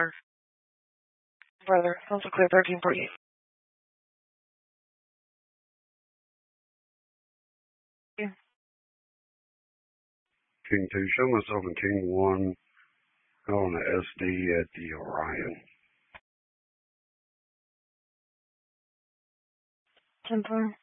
Brother, also clear 1348. King 2, show myself in King 1 on the SD at the Orion. 10-4.